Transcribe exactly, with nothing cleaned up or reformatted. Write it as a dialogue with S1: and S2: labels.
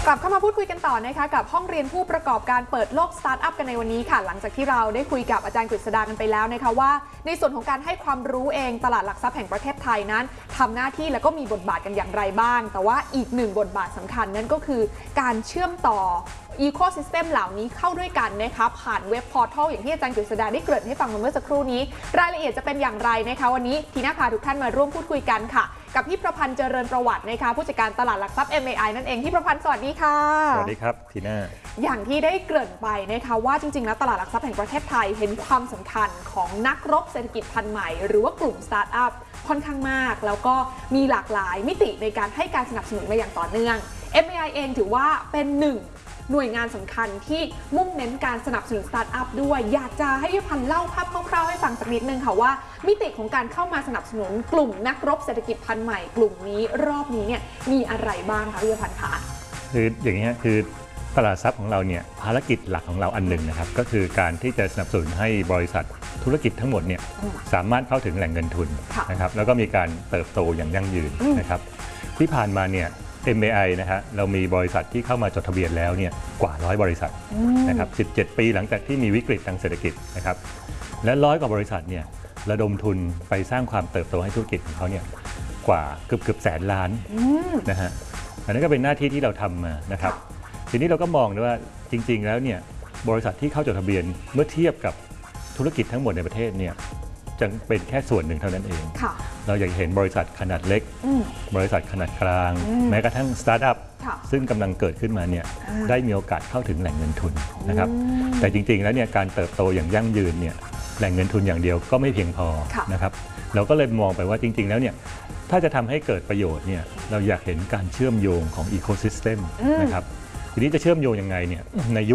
S1: กลับเข้ามาพูดคุยกันต่อนะคะกับห้องเรียนผู้ประกอบการเปิดโลกสตาร์ทอัพกันในวันนี้ค่ะหลังจากที่เราได้คุยกับอาจารย์กฤษดากันไปแล้วนะคะว่าในส่วนของการให้ความรู้เองตลาดหลักทรัพย์แห่งประเทศไทยนั้นทำหน้าที่และก็มีบทบาทกันอย่างไรบ้างแต่ว่าอีกหนึ่งบทบาทสำคัญนั่นก็คือการเชื่อมต่ออีโคซิสเต็มเหล่านี้เข้าด้วยกันนะคะผ่านเว็บพอร์ทัลอย่างที่อาจารย์กฤษดาได้เกริ่นให้ฟังเมื่อสักครู่นี้รายละเอียดจะเป็นอย่างไรนะคะวันนี้ทีน่าพาทุกท่านมาร่วมพูดคุยกันค่ะกับพี่ประพันธ์เจริญประวัตินะคะผู้จัดการตลาดหลักทรัพย์ เอ็ม เอ ไอ นั่นเองพี่ประพันธ์สวัสดีค่ะ
S2: สวัสดีครับทีน่า
S1: อย่างที่ได้เกริ่นไปนะคะว่าจริงๆแล้วตลาดหลักทรัพย์แห่งประเทศไทยเห็นความสำคัญของนักรบเศรษฐกิจพันธุ์ใหม่หรือว่ากลุ่มสตาร์ทอัพค่อนข้างมากแล้วก็มีหลากหลายมิติในการให้การสนับสนุนมาอย่างต่อเนื่อง เอ็ม เอ ไอ เองถือว่าเป็นหนึ่งหน่วยงานสำคัญที่มุ่งเน้นการสนับสนุนสตาร์ทอัพด้วยอยากจะให้พี่พันธ์เล่าภาพคร่าวๆให้ฟังสักนิดนึงค่ะว่ามิติของการเข้ามาสนับสนุนกลุ่มนักรบเศรษฐกิจพันธุ์ใหม่กลุ่มนี้รอบนี้เนี่ยมีอะไรบ้างคะพี่พันธ์คะ
S2: คืออย่างนี้คือตลาดทรัพย์ของเราเนี่ยภารกิจหลักของเราอันหนึ่งนะครับก็คือการที่จะสนับสนุนให้บริษัทธุรกิจทั้งหมดเนี่ยสามารถเข้าถึงแหล่งเงินทุนนะครับแล้วก็มีการเติบโตอย่างยั่งยืนนะครับที่ผ่านมาเนี่ย เอ็ม เอ ไอ นะฮะเรามีบริษัทที่เข้ามาจดทะเบียนแล้วเนี่ยกว่าร้อยบริษัทนะครับสิบเจ็ดปีหลังจากที่มีวิกฤตทางเศรษฐกิจนะครับและร้อยกว่าบริษัทเนี่ยระดมทุนไปสร้างความเติบโตให้ธุรกิจของเขาเนี่ยกว่าเกือบเกือบแสนล้านนะฮะอันนั้นก็เป็นหน้าที่ที่เราทำมานะครับทีนี้เราก็มองด้วยว่าจริงๆแล้วเนี่ยบริษัทที่เข้าจดทะเบียนเมื่อเทียบกับธุรกิจทั้งหมดในประเทศเนี่ยจะเป็นแค่ส่วนหนึ่งเท่านั้นเองเราอยากเห็นบริษัทขนาดเล็กบริษัทขนาดกลางแม้กระทั่งสตาร์ทอัพซึ่งกำลังเกิดขึ้นมาเนี่ยได้มีโอกาสเข้าถึงแหล่งเงินทุนนะครับแต่จริงๆแล้วเนี่ยการเติบโตอย่างยั่งยืนเนี่ยแหล่งเงินทุนอย่างเดียวก็ไม่เพียงพอนะครับเราก็เลยมองไปว่าจริงๆแล้วเนี่ยถ้าจะทำให้เกิดประโยชน์เนี่ยเราอยากเห็นการเชื่อมโยงของอีโคซิสเต็มนะครับทีนี้จะเชื่อมโยงยังไงเนี่ยในยุค